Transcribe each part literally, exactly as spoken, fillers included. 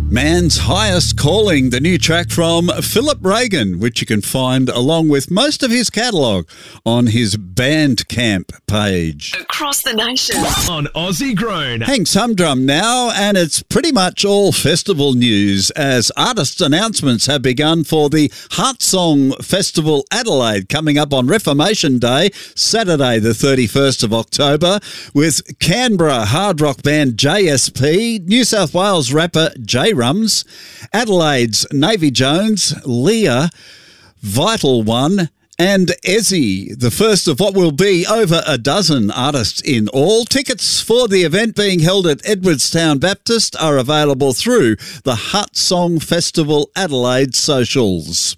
Man's Highest Calling, the new track from Philip Reagan, which you can find along with most of his catalogue on his Bandcamp page. Across the nation. On Aussie Grown. Hank's Humdrum now, and it's pretty much all festival news as artists' announcements have begun for the Heart Song Festival Adelaide coming up on Reformation Day, Saturday the thirty-first of October, with Canberra hard rock band J S P, New South Wales rapper J Rums, Adelaide's Navy Jones, Leah, Vital One, and Ezzy, the first of what will be over a dozen artists in all. Tickets for the event being held at Edwardstown Baptist are available through the Heart Song Festival Adelaide socials.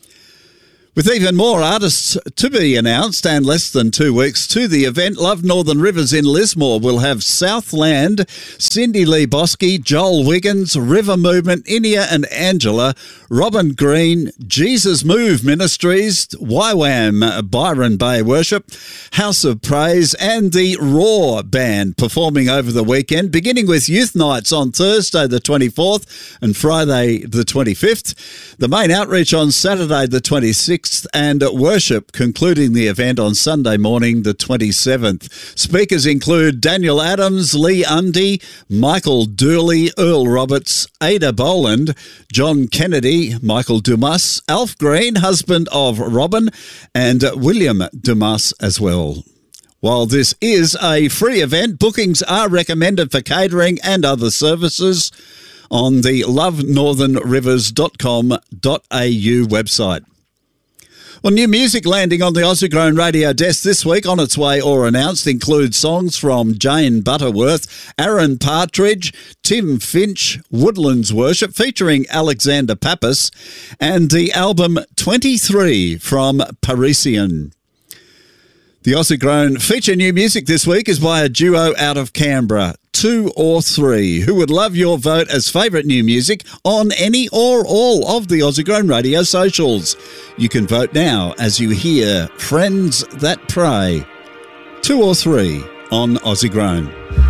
With even more artists to be announced and less than two weeks to the event, Love Northern Rivers in Lismore will have Southland, Cindy Lee Bosky, Joel Wiggins, River Movement, Inia and Angela, Robin Green, Jesus Move Ministries, Y WAM, Byron Bay Worship, House of Praise and the Raw Band performing over the weekend, beginning with Youth Nights on Thursday the twenty-fourth and Friday the twenty-fifth. The main outreach on Saturday the twenty-sixth and worship concluding the event on Sunday morning the twenty-seventh. Speakers include Daniel Adams, Lee Undy, Michael Dooley, Earl Roberts, Ada Boland, John Kennedy, Michael Dumas, Alf Green, husband of Robin, and William Dumas as well. While this is a free event, bookings are recommended for catering and other services on the love northern rivers dot com dot a u website. Well, new music landing on the Aussie Grown radio desk this week, on its way or announced, includes songs from Jane Butterworth, Aaron Partridge, Tim Finch, Woodlands Worship, featuring Alexander Pappas, and the album twenty-three from Parisian. The Aussie Grown feature new music this week is by a duo out of Canberra, Two or Three, who would love your vote as favourite new music on any or all of the Aussie Grown radio socials. You can vote now as you hear Friends That Pray. Two or Three on Aussie Grown.